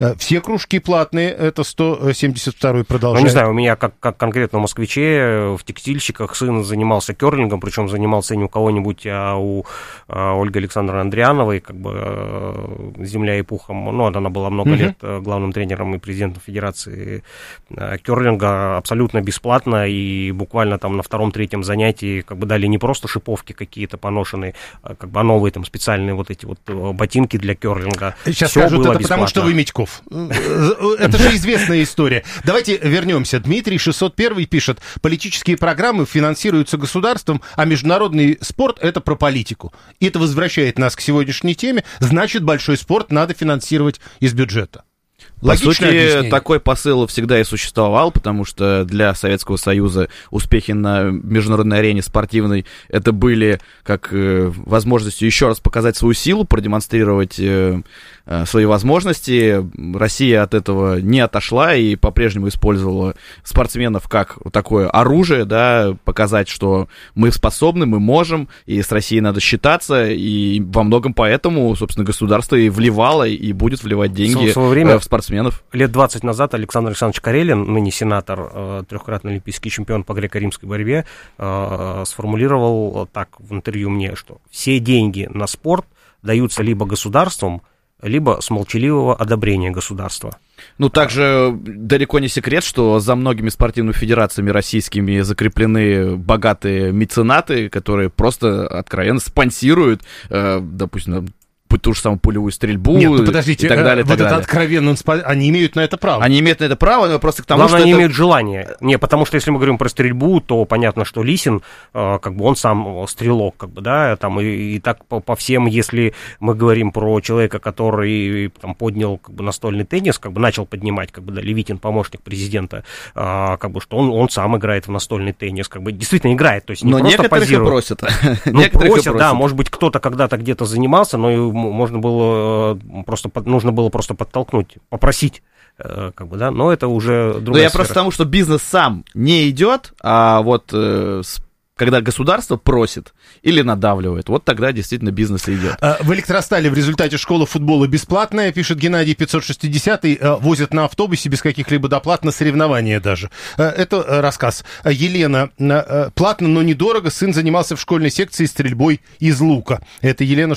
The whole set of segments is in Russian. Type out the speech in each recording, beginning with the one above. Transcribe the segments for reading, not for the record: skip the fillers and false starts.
Все кружки платные, это 172-й продолжает. Ну, не знаю, у меня, как конкретно в москвиче, в текстильщиках сын занимался керлингом, причем занимался не у кого-нибудь, а у Ольги Александровны Андриановой, как бы земля и пухом. Ну, она была много лет главным тренером и президентом Федерации керлинга, абсолютно бесплатно, и буквально там на втором-третьем занятии как бы дали не просто шиповки какие-то поношенные, как бы, а новые там специальные вот эти вот ботинки для керлинга. Сейчас всё скажут, было это бесплатно. потому что вы Митьков. Это же известная история. Давайте вернемся. Дмитрий 601 пишет: политические программы финансируются государством, а международный спорт — это про политику. И это возвращает нас к сегодняшней теме. Значит, большой спорт надо финансировать из бюджета. По сути, такой посыл всегда и существовал, потому что для Советского Союза успехи на международной арене спортивной это были как возможностью еще раз показать свою силу, продемонстрировать свои возможности. Россия от этого не отошла и по-прежнему использовала спортсменов как такое оружие, да, показать, что мы способны, мы можем, и с Россией надо считаться, и во многом поэтому, собственно, государство и вливало, и будет вливать деньги в спортсменов. Лет 20 назад Александр Александрович Карелин, ныне сенатор, трехкратный олимпийский чемпион по греко-римской борьбе, сформулировал так в интервью мне, что все деньги на спорт даются либо государством, либо с молчаливого одобрения государства. Ну, также далеко не секрет, что за многими спортивными федерациями российскими закреплены богатые меценаты, которые просто откровенно спонсируют, допустим, ту же самую пулевую стрельбу. Нет, ну подождите, и так далее, вот это откровенно, они имеют на это право. Они имеют на это право, но просто к тому, главное, что они имеют желание. Не, потому что если мы говорим про стрельбу, то понятно, что Лисин, как бы он сам стрелок, как бы, да, там, и так по всем, если мы говорим про человека, который там поднял, как бы, настольный теннис, как бы начал поднимать, как бы, да, Левитин, помощник президента, как бы, что он сам играет в настольный теннис, как бы, действительно играет, то есть не но просто позирует. Просят. Ну, просят, да, может быть, кто-то когда-то где-то занимался, но нужно было просто подтолкнуть, попросить, как бы, да, но это уже другая сфера. Я просто потому, что бизнес сам не идет, а вот когда государство просит или надавливает, вот тогда действительно бизнес и идет. В Электростале в результате школа футбола бесплатная, пишет Геннадий 560, возят на автобусе без каких-либо доплат на соревнования даже. Это рассказ. Елена: платно, но недорого, сын занимался в школьной секции стрельбой из лука. Это Елена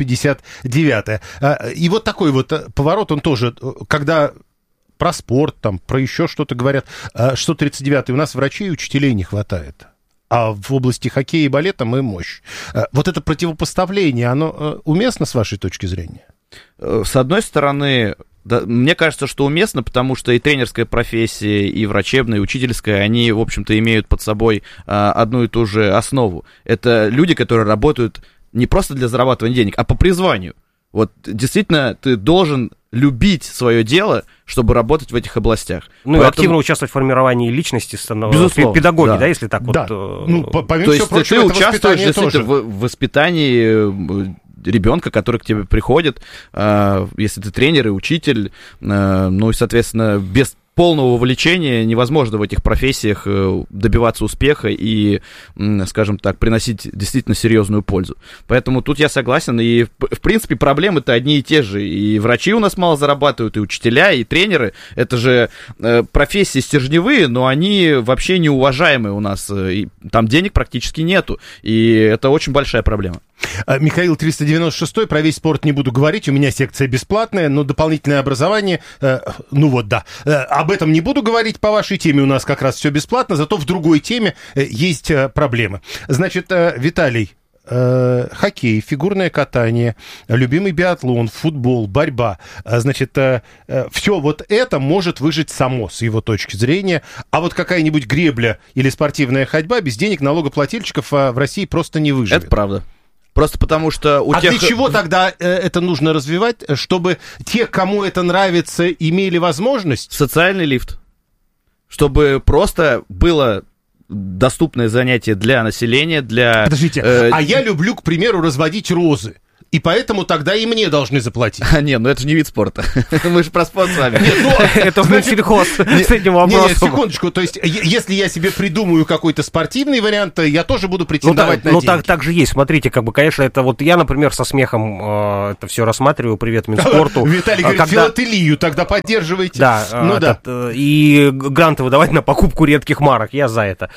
659. И вот такой вот поворот, он тоже, когда про спорт, там, про еще что-то говорят. 639, у нас врачей и учителей не хватает. А в области хоккея и балета мы мощь. Вот это противопоставление, оно уместно с вашей точки зрения? С одной стороны, да, мне кажется, что уместно, потому что и тренерская профессия, и врачебная, и учительская, они, в общем-то, имеют под собой одну и ту же основу. Это люди, которые работают не просто для зарабатывания денег, а по призванию. Вот действительно ты должен любить свое дело, чтобы работать в этих областях. Ну, поэтому... и активно участвовать в формировании личности, педагоги, да, если так да. вот... Ну, помимо всего прочего, ты участвуешь действительно в воспитании ребенка, который к тебе приходит, если ты тренер и учитель, ну и, соответственно, без полного вовлечения невозможно в этих профессиях добиваться успеха и, скажем так, приносить действительно серьезную пользу. Поэтому тут я согласен, и, в принципе, проблемы-то одни и те же. И врачи у нас мало зарабатывают, и учителя, и тренеры. Это же профессии стержневые, но они вообще неуважаемые у нас. И там денег практически нету, и это очень большая проблема. Михаил 396, про весь спорт не буду говорить, у меня секция бесплатная, но дополнительное образование, ну вот да, об этом не буду говорить, по вашей теме у нас как раз все бесплатно, зато в другой теме есть проблемы. Значит, Виталий, хоккей, фигурное катание, любимый биатлон, футбол, борьба, значит, все вот это может выжить само с его точки зрения, а вот какая-нибудь гребля или спортивная ходьба без денег налогоплательщиков в России просто не выживет. Это правда. Просто потому что у тех... А для чего тогда это нужно развивать? Чтобы те, кому это нравится, имели возможность? Социальный лифт. Чтобы просто было доступное занятие для населения, для... Подождите, а я люблю, к примеру, разводить розы. И поэтому тогда и мне должны заплатить. Не, ну это же не вид спорта. Мы же про спорт с вами. Это Минсельхоз с этим вопросом. Нет, секундочку. То есть, если я себе придумаю какой-то спортивный вариант, я тоже буду претендовать на деньги. Ну, так же есть. Смотрите, как бы, конечно, это вот я, например, со смехом это все рассматриваю. Привет Минспорту. Виталий говорит, филателию тогда поддерживайте. Да. И гранты выдавать на покупку редких марок. Я за это.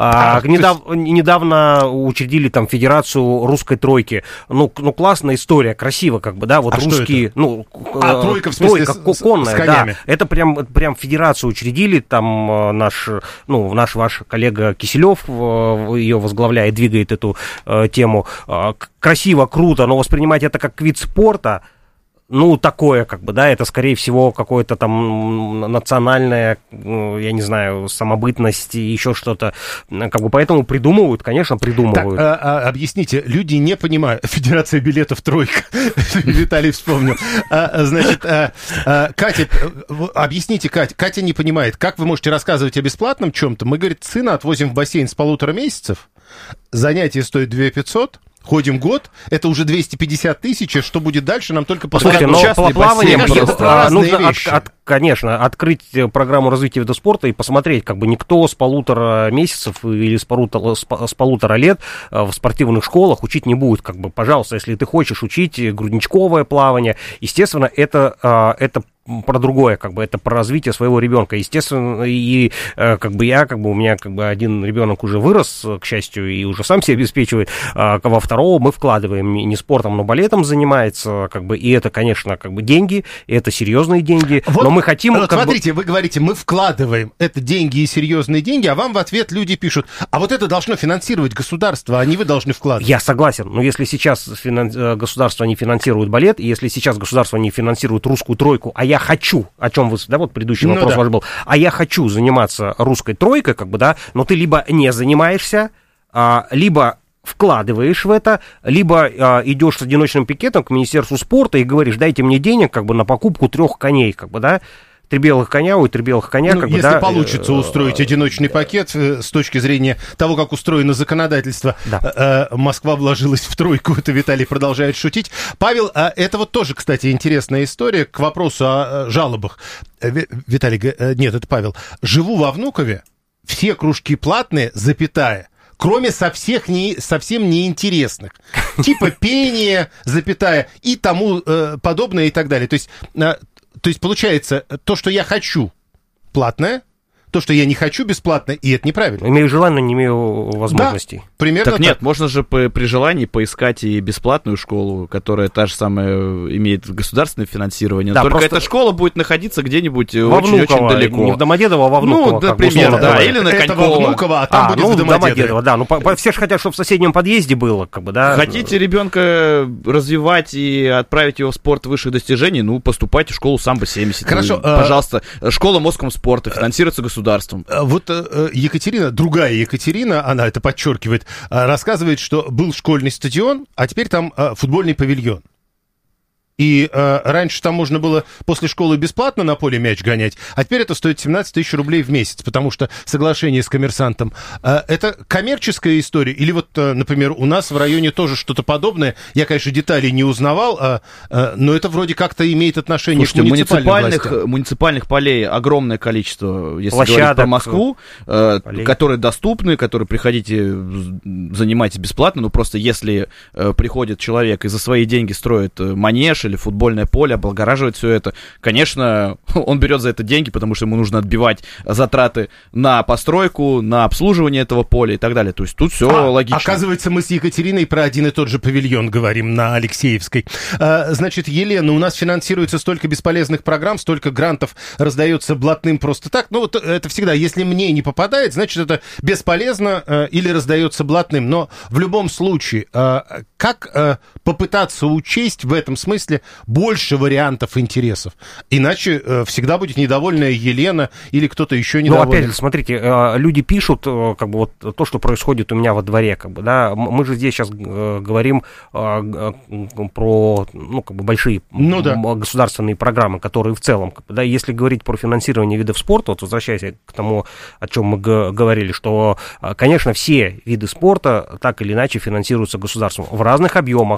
Недавно учредили там Федерацию русской тройки. Ну, классная история, красиво, как бы, да, вот русские, тройка, в смысле, конная, с конями. Да, это прям федерацию учредили, там наш ваш коллега Киселев ее возглавляет, двигает эту тему, красиво, круто, но воспринимать это как вид спорта, ну, такое, как бы, да, это, скорее всего, какое-то там национальная, я не знаю, самобытность и еще что-то, как бы, поэтому придумывают, конечно, придумывают. Так, объясните, люди не понимают, Федерация билетов «Тройка», Виталий вспомнил. Значит, Катя, объясните, Катя не понимает, как вы можете рассказывать о бесплатном чем-то? Мы, говорит, сына отвозим в бассейн с 1,5 месяцев, занятие стоит 2500, ходим год, это уже 250 тысяч, что будет дальше, нам только послушайте, но плавание нужно, конечно, открыть программу развития вида спорта и посмотреть, как бы никто с 1,5 месяцев или с 1,5 лет в спортивных школах учить не будет, как бы, пожалуйста, если ты хочешь учить грудничковое плавание, естественно, это про другое, как бы, это про развитие своего ребенка, естественно, и как бы у меня как бы один ребенок уже вырос, к счастью, и уже сам себя обеспечивает, во второго мы вкладываем не спортом, но балетом занимается, как бы, и это, конечно, как бы деньги, и это серьезные деньги, вот, но мы хотим... Вот смотрите, вы говорите, мы вкладываем, это деньги и серьезные деньги, а вам в ответ люди пишут, а вот это должно финансировать государство, а не вы должны вкладывать. Я согласен, но если сейчас государство не финансирует балет, и если сейчас государство не финансирует русскую тройку, а я хочу, о чем вы, да, вот предыдущий вопрос ваш был, а я хочу заниматься русской тройкой, как бы, да, но ты либо не занимаешься, либо вкладываешь в это, либо идешь с одиночным пикетом к Министерству спорта и говоришь, дайте мне денег, как бы, на покупку 3 коней, как бы, да, 3 белых коня, 3 белых коня, как бы, если получится устроить одиночный пакет с точки зрения того, как устроено законодательство, да. Москва вложилась в тройку, это Виталий продолжает шутить. Павел, это вот тоже, кстати, интересная история к вопросу о жалобах. Виталий, нет, это Павел. Живу во Внукове, все кружки платные, запятая, кроме совсем неинтересных, типа пение, запятая, и тому подобное и так далее. То есть, получается, то, что я хочу, платное, то, что я не хочу, бесплатно, и это неправильно. Имею желание, не имею возможностей. Да, примерно так. Нет, можно же при желании поискать и бесплатную школу, которая та же самая имеет государственное финансирование, да, только эта школа будет находиться где-нибудь очень-очень далеко. Не в Домодедово, а во Внуково. Ну, да, примерно, да, или на Коньково. Это во Внуково, а там будет в Домодедово. Да, ну все же хотят, чтобы в соседнем подъезде было, как бы, да. Хотите ребенка развивать и отправить его в спорт высших достижений, ну, поступайте в школу самбо-70. Хорошо. Пожалуйста, школа Москомспорта финансируется государством. Вот Екатерина, другая Екатерина, она это подчеркивает, рассказывает, что был школьный стадион, а теперь там футбольный павильон. И раньше там можно было после школы бесплатно на поле мяч гонять, а теперь это стоит 17 тысяч рублей в месяц, потому что соглашение с коммерсантом. Это коммерческая история? Или вот, например, у нас в районе тоже что-то подобное? Я, конечно, деталей не узнавал, но это вроде как-то имеет отношение к муниципальных полей огромное количество, если говорить про Москву, которые доступны, которые приходите, занимайтесь бесплатно, но просто если приходит человек и за свои деньги строит манеж или футбольное поле, облагораживает все это, конечно, он берет за это деньги, потому что ему нужно отбивать затраты на постройку, на обслуживание этого поля и так далее. То есть тут все логично. Оказывается, мы с Екатериной про один и тот же павильон говорим на Алексеевской. Значит, Елена, у нас финансируется столько бесполезных программ, столько грантов раздается блатным просто так. Ну, вот это всегда, если мне не попадает, значит, это бесполезно или раздается блатным. Но в любом случае, как попытаться учесть в этом смысле больше вариантов интересов? Иначе всегда будет недовольная Елена или кто-то еще недовольный. Ну, опять же, смотрите, люди пишут, как бы, вот то, что происходит у меня во дворе, как бы, да, мы же здесь сейчас говорим про, ну, как бы, большие государственные программы, которые в целом, как бы, да, если говорить про финансирование видов спорта, вот возвращаясь к тому, о чем мы говорили, что, конечно, все виды спорта так или иначе финансируются государством в разных объемах,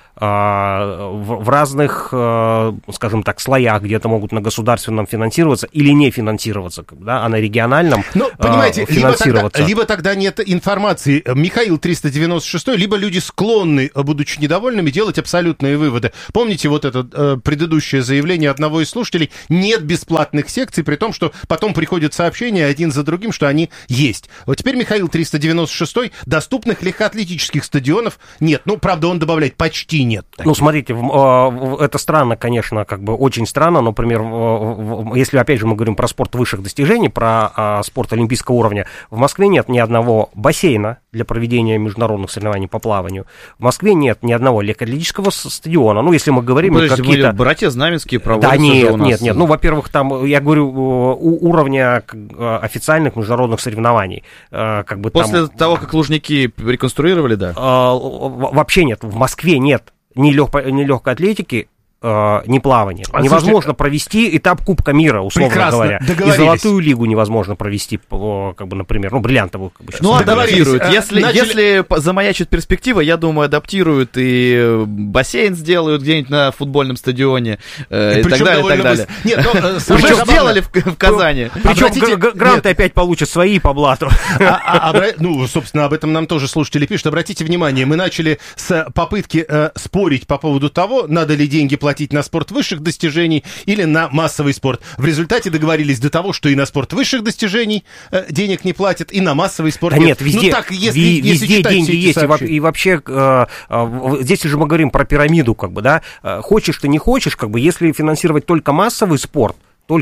в разных, скажем так, слоях, где-то могут на государственном финансироваться или не финансироваться, да, а на региональном понимаете, финансироваться. Либо тогда нет информации. Михаил 396, либо люди склонны, будучи недовольными, делать абсолютные выводы. Помните вот это предыдущее заявление одного из слушателей? Нет бесплатных секций, при том, что потом приходят сообщения один за другим, что они есть. Вот теперь Михаил 396, доступных легкоатлетических стадионов нет. Ну, правда, он добавляет, почти нет. Ну, смотрите, это странно, конечно, как бы очень странно. Например, если, опять же, мы говорим про спорт высших достижений, про спорт олимпийского уровня, в Москве нет ни одного бассейна для проведения международных соревнований по плаванию. В Москве нет ни одного легкоатлетического стадиона. Ну, если мы говорим какие-то... Братья Знаменские проводятся. Да, нет. Ну, во-первых, там, я говорю, уровня официальных международных соревнований. Как бы после того, как Лужники реконструировали, да? Вообще нет. В Москве нет ни легкой атлетики, ни плавания. Невозможно провести этап Кубка мира, условно говоря. И Золотую лигу невозможно провести, как бы, например, бриллиантовую. Как бы, ну, адаптируют. Если замаячит перспектива, я думаю, адаптируют и бассейн сделают где-нибудь на футбольном стадионе, и так далее, и так далее. Нет, причем сделали в Казани. Причем гранты опять получат свои по блату. Ну, собственно, об этом нам тоже слушатели пишут. Обратите внимание, мы начали с попытки спорить по поводу того, надо ли деньги платить на спорт высших достижений или на массовый спорт. В результате договорились до того, что и на спорт высших достижений денег не платят, и на массовый спорт нет. Везде, ну, так, везде деньги есть. И вообще, здесь уже мы говорим про пирамиду, как бы, да. Хочешь ты, не хочешь, как бы, если финансировать только массовый спорт,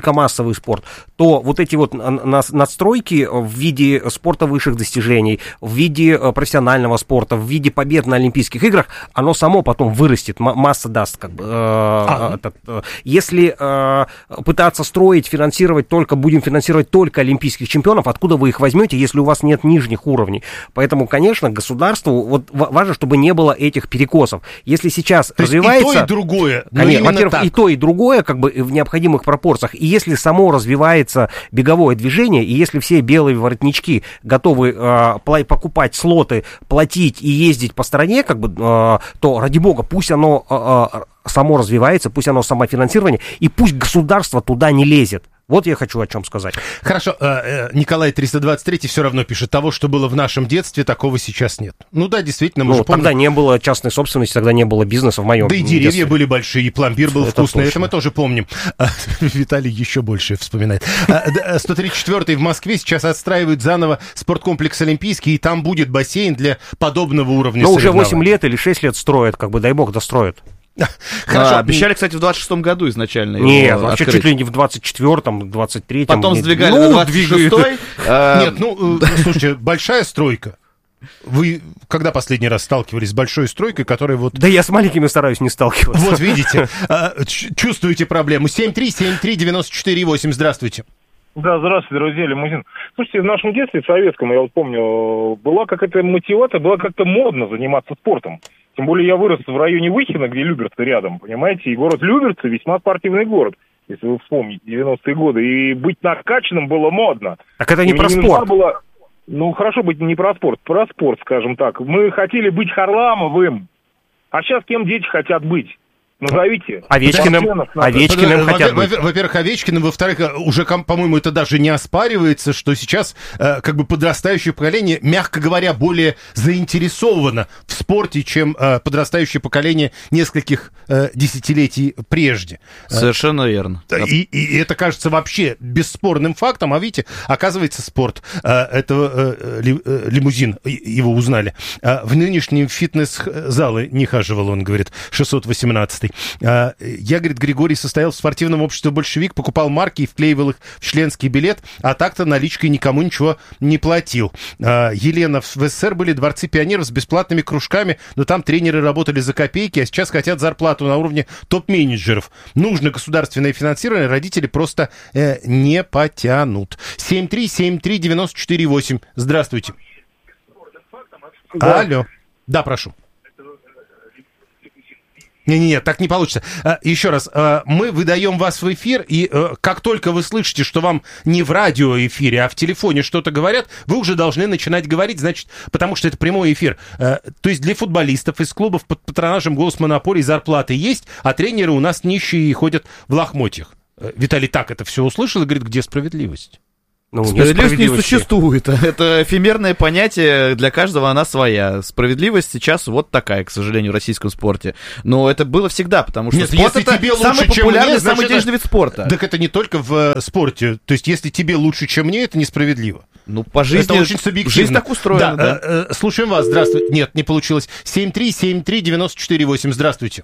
то вот эти вот надстройки в виде спорта высших достижений, в виде профессионального спорта, в виде побед на Олимпийских играх, оно само потом вырастет, масса даст. Как бы, если пытаться строить, будем финансировать только олимпийских чемпионов, откуда вы их возьмете, если у вас нет нижних уровней? Поэтому, конечно, государству вот важно, чтобы не было этих перекосов. Если сейчас то развивается... и то, и другое. Во-первых, и то, и другое, как бы, в необходимых пропорциях. И если само развивается беговое движение, и если все белые воротнички готовы покупать слоты, платить и ездить по стране, как бы, то, ради бога, пусть оно само развивается, пусть оно самофинансирование, и пусть государство туда не лезет. Вот я хочу о чем сказать. Хорошо, Николай 323 все равно пишет, того, что было в нашем детстве, такого сейчас нет. Ну да, действительно, мы же помним. Тогда не было частной собственности, тогда не было бизнеса в моем детстве. Да и деревья были большие, и пломбир был вкусный, это мы тоже помним. Виталий еще больше вспоминает. 134-й в Москве сейчас отстраивают заново спорткомплекс Олимпийский, и там будет бассейн для подобного уровня соревнований. Но уже 8 лет или 6 лет строят, как бы, дай бог, достроят. Хорошо. Обещали, кстати, в 26-м году изначально. Нет, вообще чуть ли не в 24-м, 23-м. Потом сдвигали на 26-й. Нет, слушайте, большая стройка. Вы когда последний раз сталкивались с большой стройкой, которая вот... Да я с маленькими стараюсь не сталкиваться. Вот видите, чувствуете проблему. 7373948, здравствуйте. Да, здравствуйте, друзья, Лимузин. Слушайте, в нашем детстве, в советском, я вот помню, была какая-то мотивация, было как-то модно заниматься спортом. Тем более я вырос в районе Выхина, где Люберцы рядом, понимаете, и город Люберцы весьма спортивный город, если вы вспомните, 90-е годы, и быть накачанным было модно. Так это не про спорт. Ну, хорошо быть не про спорт, скажем так. Мы хотели быть Харламовым, а сейчас кем дети хотят быть? Назовите. Овечкиным хотят быть. Во-первых, Овечкиным, во-вторых, уже, по-моему, это даже не оспаривается, что сейчас как бы подрастающее поколение, мягко говоря, более заинтересовано в спорте, чем подрастающее поколение нескольких десятилетий прежде. Совершенно верно. И это кажется вообще бесспорным фактом, а видите, оказывается, спорт, это Лимузин, его узнали. В нынешние фитнес-залы не хаживал, он говорит, 618-й. Я, говорит, Григорий состоял в спортивном обществе «Большевик», покупал марки и вклеивал их в членский билет, а так-то наличкой никому ничего не платил. Елена, в СССР были дворцы пионеров с бесплатными кружками, но там тренеры работали за копейки, а сейчас хотят зарплату на уровне топ-менеджеров. Нужно государственное финансирование, родители просто не потянут. 7373948. Здравствуйте. Да. Алло. Да, прошу. Не-не-не, так не получится. Еще раз, мы выдаем вас в эфир, и как только вы слышите, что вам не в радиоэфире, а в телефоне что-то говорят, вы уже должны начинать говорить, значит, потому что это прямой эфир. То есть для футболистов из клубов под патронажем «Голос Монополии» зарплаты есть, а тренеры у нас нищие и ходят в лохмотьях. Виталий так это все услышал и говорит, где справедливость? Ну, справедливость не существует. Это эфемерное понятие, для каждого она своя. Справедливость сейчас вот такая, к сожалению, в российском спорте. Но это было всегда, потому что спорт это самый популярный, самый денежный вид спорта. Так это не только в спорте. То есть, если тебе лучше, чем мне, это несправедливо. Ну, по жизни, это очень субъективно. Жизнь так устроена, да. Слушаем вас, здравствуйте. Нет, не получилось. 7373948, здравствуйте.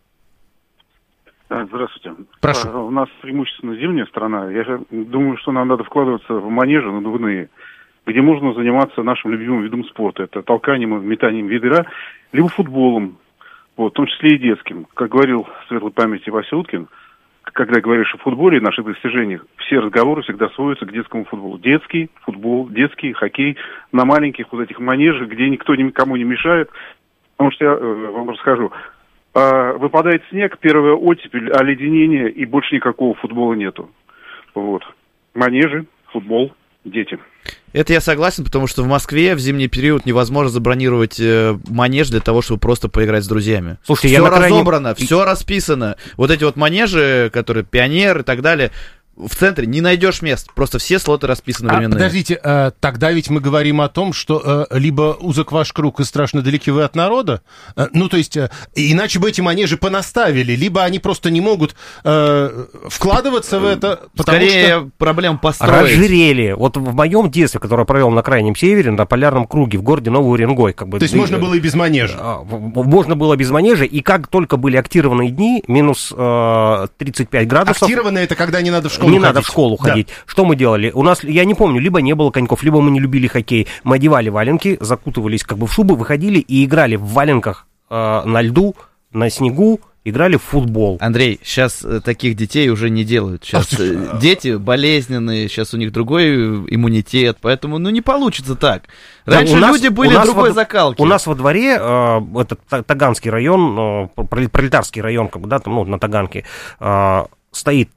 Здравствуйте. Прошу. У нас преимущественно зимняя страна. Я же думаю, что нам надо вкладываться в манежи надувные, где можно заниматься нашим любимым видом спорта. Это толканием и метанием ведра, либо футболом, вот, в том числе и детским. Как говорил в светлой памяти Вася Уткин, когда говоришь о футболе и наших достижениях, все разговоры всегда сводятся к детскому футболу. Детский футбол, детский хоккей на маленьких вот этих манежах, где никто никому не мешает. Потому что я вам расскажу. Выпадает снег, первая оттепель, оледенение, и больше никакого футбола нету. Вот. Манежи, футбол, дети. Это я согласен, потому что в Москве в зимний период невозможно забронировать манеж для того, чтобы просто поиграть с друзьями. Слушайте, все разобрано, все расписано. Вот эти вот манежи, которые Пионер и так далее, в центре не найдешь мест, просто все слоты расписаны временные. Подождите, тогда ведь мы говорим о том, что либо узок ваш круг и страшно далеки вы от народа, ну, то есть, иначе бы эти манежи понаставили, либо они просто не могут вкладываться в это, потому скорее, что... проблем построить. Разжирели. Вот в моем детстве, которое я провел на Крайнем Севере, на полярном круге в городе Новый Уренгой. Как бы, то есть можно было и без манежа? Можно было без манежа, и как только были актированные дни, минус 35 градусов... Актированные — это когда не надо в школу ходить. Надо в школу ходить. Что мы делали? У нас, я не помню, либо не было коньков, либо мы не любили хоккей. Мы одевали валенки, закутывались как бы в шубы, выходили и играли в валенках на льду, на снегу, играли в футбол. Андрей, сейчас таких детей уже не делают. Сейчас дети болезненные, сейчас у них другой иммунитет, поэтому, ну, не получится так. Раньше люди были другой закалки. У нас во дворе, это Таганский район, пролетарский район, как бы, да, там, ну, на Таганке, стоит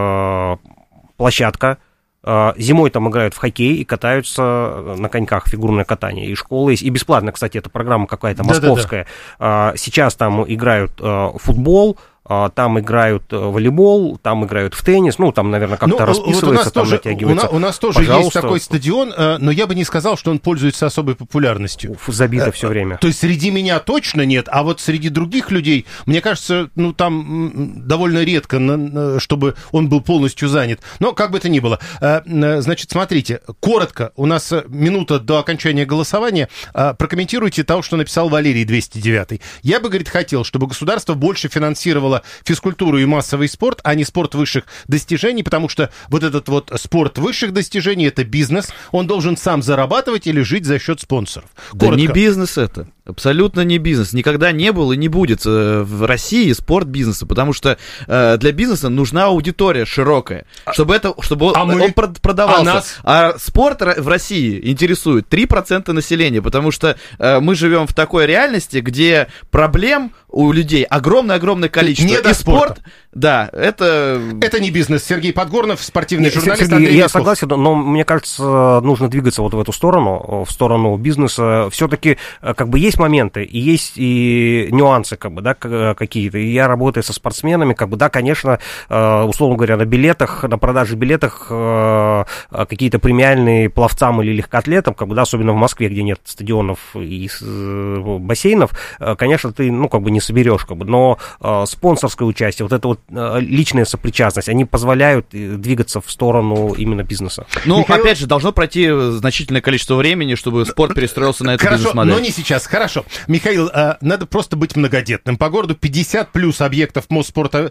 площадка, зимой там играют в хоккей и катаются на коньках, фигурное катание. И школы есть, и бесплатно, кстати, эта программа какая-то московская. Да-да-да. Сейчас там играют футбол, там играют в волейбол, там играют в теннис, ну, там, наверное, как-то расписывается, там тоже, натягивается. У нас тоже есть такой стадион, но я бы не сказал, что он пользуется особой популярностью. Забито все время. То есть среди меня точно нет, а вот среди других людей, мне кажется, ну, там довольно редко, чтобы он был полностью занят. Но как бы то ни было. Значит, смотрите, коротко, у нас минута до окончания голосования. Прокомментируйте то, что написал Валерий 209. Я бы, говорит, хотел, чтобы государство больше финансировало физкультуру и массовый спорт, а не спорт высших достижений, потому что вот этот вот спорт высших достижений — это бизнес, он должен сам зарабатывать или жить за счет спонсоров. Да не бизнес это. Абсолютно не бизнес. Никогда не был и не будет в России спорт бизнеса, потому что для бизнеса нужна аудитория широкая, чтобы он продавался. А спорт в России интересует 3% населения, потому что мы живем в такой реальности, где проблем у людей огромное-количество. Не до спорта. Да, это не бизнес. Сергей Подгорнов, спортивный журналист. Сергей, я согласен, но мне кажется, нужно двигаться вот в эту сторону, в сторону бизнеса. Все-таки как бы есть моменты, и есть и нюансы, как бы, да, какие-то. И я работаю со спортсменами, как бы, да, конечно, условно говоря, на билетах, на продаже билетах какие-то премиальные пловцам или легкоатлетам, как бы, да, особенно в Москве, где нет стадионов и бассейнов, конечно, ты, ну, как бы не соберешь, как бы, но спонсорское участие, вот это вот личная сопричастность, они позволяют двигаться в сторону именно бизнеса. Ну, Михаил... опять же, должно пройти значительное количество времени, чтобы спорт перестроился на эту бизнес-модель. Но не сейчас. Хорошо. Михаил, надо просто быть многодетным. По городу 50 плюс объектов Мосспорта.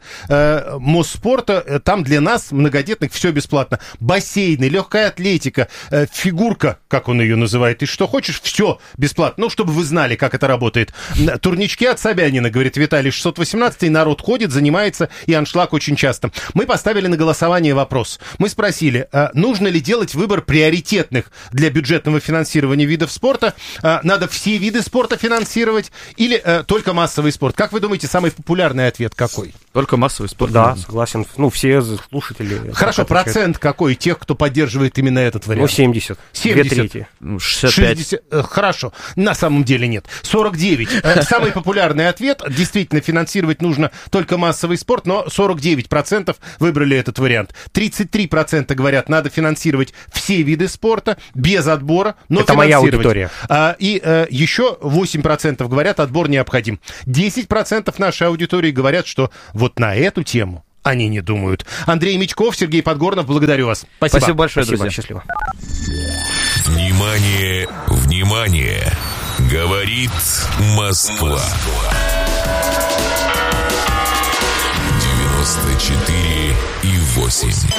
Там для нас, многодетных, все бесплатно. Бассейны, легкая атлетика, фигурка, как он ее называет, и что хочешь, все бесплатно. Ну, чтобы вы знали, как это работает. Турнички от Собянина, говорит Виталий, 618-й, народ народ ходит, занимается, и аншлаг очень часто. Мы поставили на голосование вопрос. Мы спросили, нужно ли делать выбор приоритетных для бюджетного финансирования видов спорта? Надо все виды спорта финансировать или только массовый спорт? Как вы думаете, самый популярный ответ какой? Только массовый спорт. Да, согласен. Ну, все слушатели... Хорошо, процент какой тех, кто поддерживает именно этот вариант? Ну, 70. 70. 65. 60. Хорошо. На самом деле нет. 49. Самый популярный ответ. Действительно, финансировать нужно только массовый спорт, но 49% выбрали этот вариант. 33% говорят, надо финансировать все виды спорта, без отбора, но это моя аудитория. И еще 8% говорят, отбор необходим. 10% нашей аудитории говорят, что вот на эту тему они не думают. Андрей Митьков, Сергей Подгорнов, благодарю вас. Спасибо. Спасибо большое, Спасибо, друзья. счастливо. Внимание, внимание! Говорит Москва. 94,8.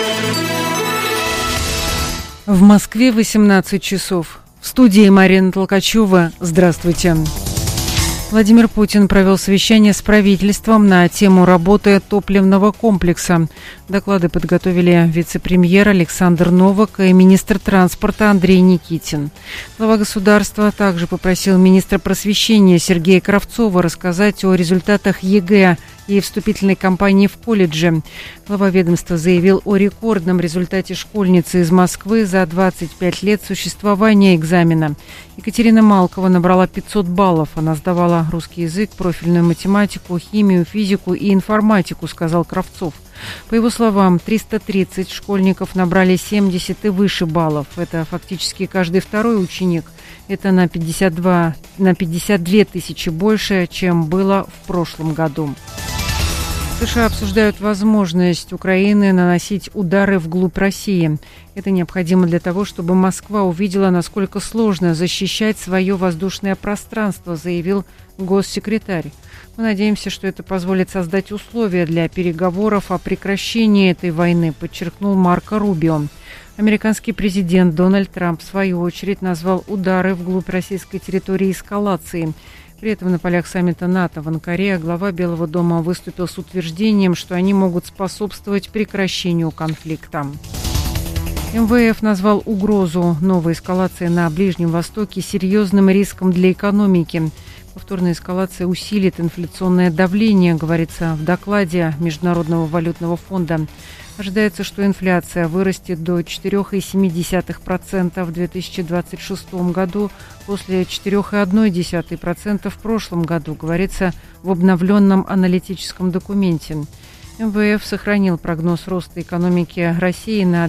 В Москве 18 часов. В студии Марина Толкачева. Здравствуйте. Владимир Путин провел совещание с правительством на тему работы топливного комплекса. Доклады подготовили вице-премьер Александр Новак и министр транспорта Андрей Никитин. Глава государства также попросил министра просвещения Сергея Кравцова рассказать о результатах ЕГЭ и вступительной кампании в колледже. Глава ведомства заявил о рекордном результате школьницы из Москвы за 25 лет существования экзамена. Екатерина Малкова набрала 500 баллов. Она сдавала русский язык, профильную математику, химию, физику и информатику, сказал Кравцов. По его словам, 330 школьников набрали 70 и выше баллов. Это фактически каждый второй ученик. Это на 52 тысячи больше, чем было в прошлом году. США обсуждают возможность Украины наносить удары вглубь России. Это необходимо для того, чтобы Москва увидела, насколько сложно защищать свое воздушное пространство, заявил госсекретарь. Мы надеемся, что это позволит создать условия для переговоров о прекращении этой войны, подчеркнул Марко Рубио. Американский президент Дональд Трамп, в свою очередь, назвал удары вглубь российской территории эскалацией. При этом на полях саммита НАТО в Анкаре глава Белого дома выступил с утверждением, что они могут способствовать прекращению конфликта. МВФ назвал угрозу новой эскалации на Ближнем Востоке серьезным риском для экономики. Повторная эскалация усилит инфляционное давление, говорится в докладе Международного валютного фонда. Ожидается, что инфляция вырастет до 4,7% в 2026 году после 4,1% в прошлом году, говорится в обновленном аналитическом документе. МВФ сохранил прогноз роста экономики России на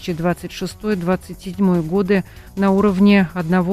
2026-2027 годы на уровне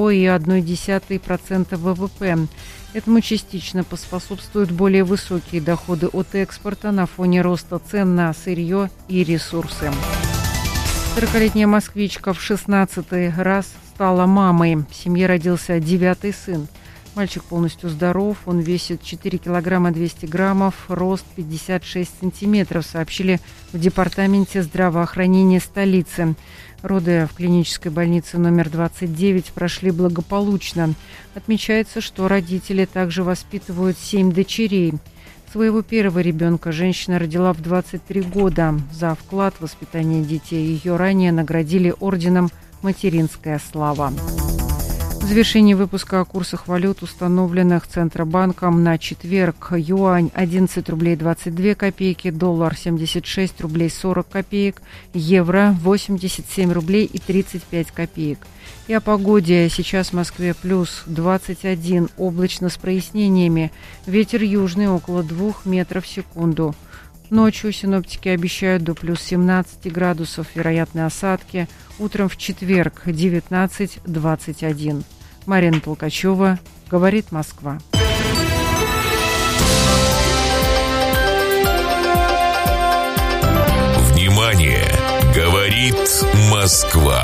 1,1% ВВП. Этому частично поспособствуют более высокие доходы от экспорта на фоне роста цен на сырье и ресурсы. 40-летняя москвичка в 16-й раз стала мамой. В семье родился 9-й сын. Мальчик полностью здоров, он весит 4 килограмма 200 граммов, рост 56 сантиметров, сообщили в Департаменте здравоохранения столицы. Роды в клинической больнице номер 29 прошли благополучно. Отмечается, что родители также воспитывают 7 дочерей. Своего первого ребенка женщина родила в 23 года. За вклад в воспитание детей ее ранее наградили орденом «Материнская слава». В завершении выпуска о курсах валют, установленных Центробанком на четверг. Юань 11 рублей 22 копейки, доллар 76 рублей 40 копеек, евро 87 рублей и 35 копеек. И о погоде. Сейчас в Москве плюс 21, облачно с прояснениями. Ветер южный около 2 метров в секунду. Ночью синоптики обещают до плюс 17 градусов, вероятны осадки. Утром в четверг 19-21. Марина Толкачева, говорит Москва. Внимание! Говорит Москва.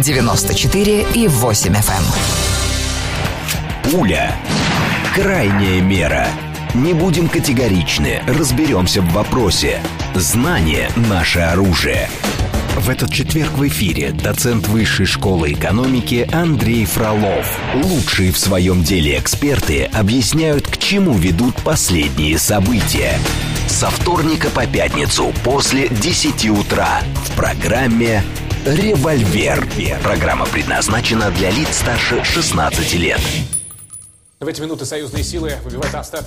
94,8 FM. Пуля. Крайняя мера. Не будем категоричны, разберемся в вопросе. Знание – наше оружие. В этот четверг в эфире доцент Высшей школы экономики Андрей Фролов. Лучшие в своем деле эксперты объясняют, к чему ведут последние события. Со вторника по пятницу после 10 утра в программе «Револьвер». Программа предназначена для лиц старше 16 лет. В эти минуты союзные силы выбивают остатки